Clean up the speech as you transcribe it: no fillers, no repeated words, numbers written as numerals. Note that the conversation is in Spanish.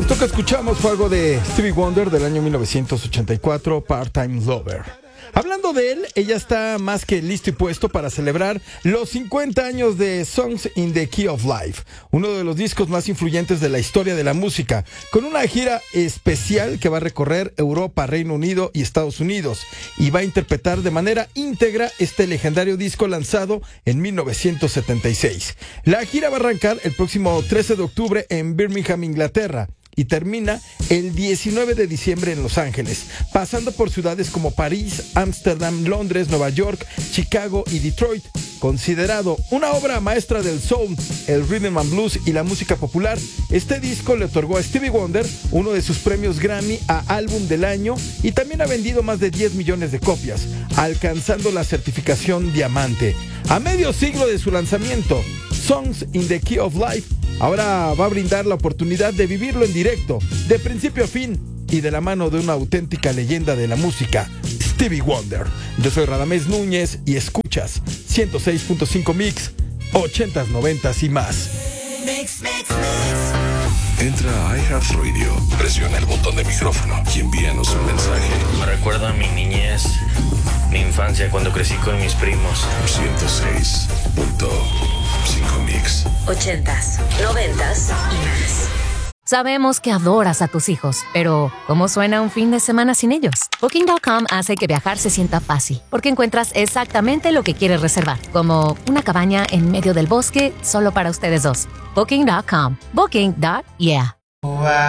Esto que escuchamos fue algo de Stevie Wonder del año 1984, Part-Time Lover. Hablando de él, ella está más que listo y puesto para celebrar los 50 años de Songs in the Key of Life, uno de los discos más influyentes de la historia de la música, con una gira especial que va a recorrer Europa, Reino Unido y Estados Unidos, y va a interpretar de manera íntegra este legendario disco lanzado en 1976. La gira va a arrancar el próximo 13 de octubre en Birmingham, Inglaterra, y termina el 19 de diciembre en Los Ángeles, pasando por ciudades como París, Ámsterdam, Londres, Nueva York, Chicago y Detroit. Considerado una obra maestra del soul, el rhythm and blues y la música popular, este disco le otorgó a Stevie Wonder uno de sus premios Grammy a Álbum del Año y también ha vendido más de 10 millones de copias, alcanzando la certificación diamante. A medio siglo de su lanzamiento, Songs in the Key of Life ahora va a brindar la oportunidad de vivirlo en directo, de principio a fin y de la mano de una auténtica leyenda de la música, Stevie Wonder. Yo soy Radamés Núñez y escuchas 106.5 Mix, 80s, 90s y más. Entra a iHeartRadio, presiona el botón de micrófono y envíanos un mensaje. Me recuerda a mi niñez, mi infancia cuando crecí con mis primos. 106.5 Mix. 80s, 90s y más. Sabemos que adoras a tus hijos, pero ¿cómo suena un fin de semana sin ellos? Booking.com hace que viajar se sienta fácil, porque encuentras exactamente lo que quieres reservar, como una cabaña en medio del bosque solo para ustedes dos. Booking.com. Booking.yeah.